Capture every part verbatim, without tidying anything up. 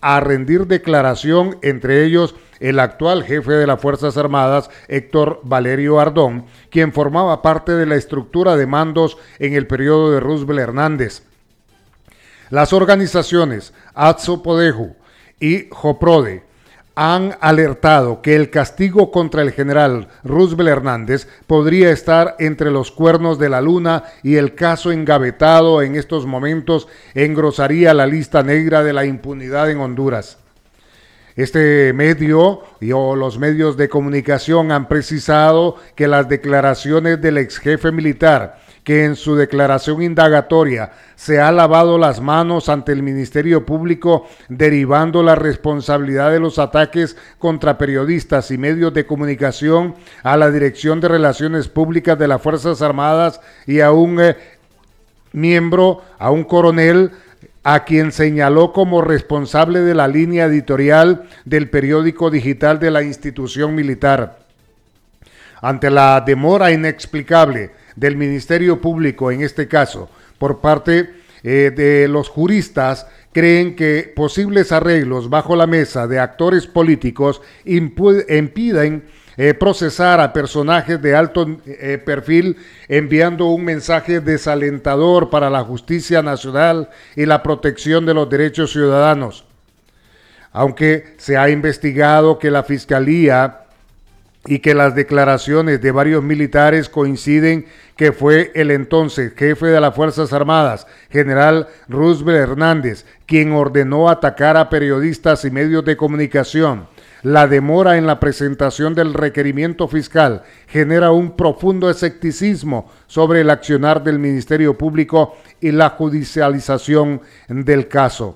a rendir declaración, entre ellos el actual jefe de las Fuerzas Armadas, Héctor Valerio Ardón, quien formaba parte de la estructura de mandos en el periodo de Roosevelt Hernández. Las organizaciones Atsopodeju y Joprode han alertado que el castigo contra el general Roosevelt Hernández podría estar entre los cuernos de la luna y el caso engavetado en estos momentos engrosaría la lista negra de la impunidad en Honduras. Este medio y o los medios de comunicación han precisado que las declaraciones del ex jefe militar, que en su declaración indagatoria se ha lavado las manos ante el Ministerio Público, derivando la responsabilidad de los ataques contra periodistas y medios de comunicación a la Dirección de Relaciones Públicas de las Fuerzas Armadas y a un eh, miembro, a un coronel, a quien señaló como responsable de la línea editorial del periódico digital de la institución militar. Ante la demora inexplicable del Ministerio Público en este caso, por parte eh, de los juristas, creen que posibles arreglos bajo la mesa de actores políticos impiden eh, procesar a personajes de alto eh, perfil, enviando un mensaje desalentador para la justicia nacional y la protección de los derechos ciudadanos. Aunque se ha investigado que la Fiscalía y que las declaraciones de varios militares coinciden que fue el entonces jefe de las Fuerzas Armadas, general Roosevelt Hernández, quien ordenó atacar a periodistas y medios de comunicación. La demora en la presentación del requerimiento fiscal genera un profundo escepticismo sobre el accionar del Ministerio Público y la judicialización del caso.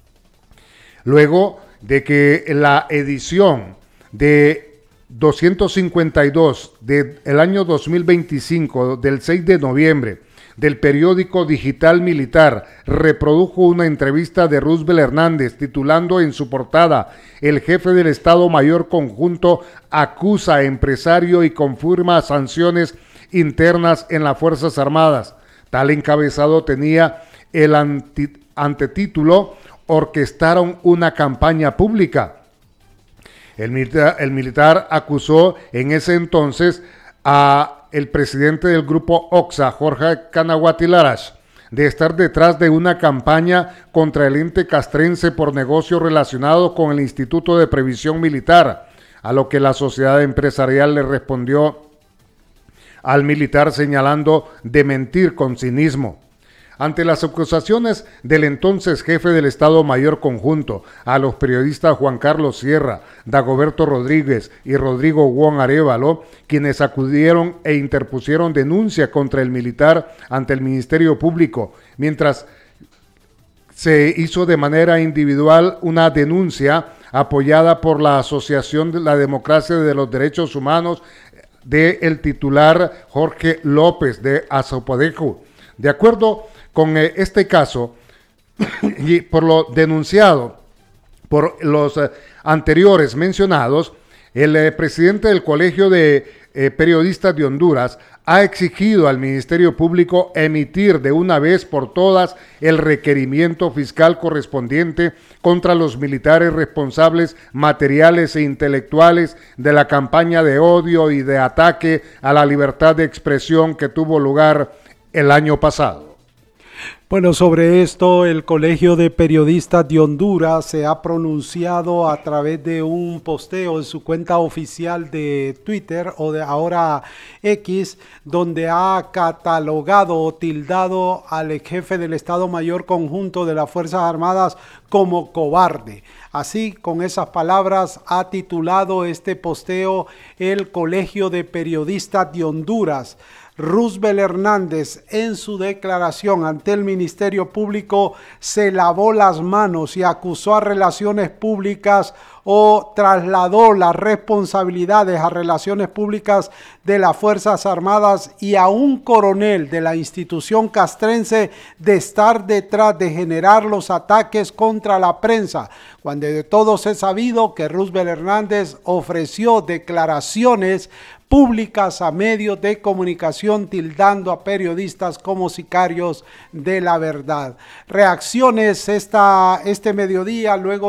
Luego de que la edición de doscientos cincuenta y dos del año dos mil veinticinco, del seis de noviembre, del periódico digital militar, reprodujo una entrevista de Roosevelt Hernández titulando en su portada: el jefe del Estado Mayor Conjunto acusa a empresario y confirma sanciones internas en las Fuerzas Armadas. Tal encabezado tenía el anti- antetítulo: orquestaron una campaña pública. El militar, el militar acusó en ese entonces a el presidente del grupo Oxa, Jorge Canaguati Larash, de estar detrás de una campaña contra el ente castrense por negocio relacionado con el Instituto de Previsión Militar, a lo que la sociedad empresarial le respondió al militar señalando de mentir con cinismo. Ante las acusaciones del entonces jefe del Estado Mayor Conjunto a los periodistas Juan Carlos Sierra, Dagoberto Rodríguez y Rodrigo Wong Arévalo, quienes acudieron e interpusieron denuncia contra el militar ante el Ministerio Público, mientras se hizo de manera individual una denuncia apoyada por la Asociación de la Democracia y de los Derechos Humanos del titular Jorge López de Atsopodeju. De acuerdo con eh, este caso, y por lo denunciado por los eh, anteriores mencionados, el eh, presidente del Colegio de eh, Periodistas de Honduras ha exigido al Ministerio Público emitir de una vez por todas el requerimiento fiscal correspondiente contra los militares responsables materiales e intelectuales de la campaña de odio y de ataque a la libertad de expresión que tuvo lugar el año pasado. Bueno, sobre esto el Colegio de Periodistas de Honduras se ha pronunciado a través de un posteo en su cuenta oficial de Twitter o de ahora X, donde ha catalogado o tildado al ex jefe del Estado Mayor Conjunto de las Fuerzas Armadas como cobarde. Así, con esas palabras, ha titulado este posteo el Colegio de Periodistas de Honduras. Roosevelt Hernández, en su declaración ante el Ministerio Público, se lavó las manos y acusó a Relaciones Públicas o trasladó las responsabilidades a Relaciones Públicas de las Fuerzas Armadas y a un coronel de la institución castrense de estar detrás de generar los ataques contra la prensa, cuando de todos es sabido que Roosevelt Hernández ofreció declaraciones públicas a medios de comunicación tildando a periodistas como sicarios de la verdad. Reacciones esta, este mediodía luego